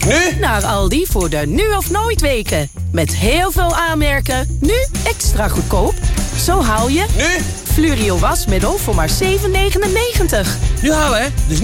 Nu? Naar Aldi voor de nu of nooit weken. Met heel veel aanmerken. Nu extra goedkoop. Zo haal je... Nu? Flurio wasmiddel voor maar €7,99. Nu halen, hè? Dus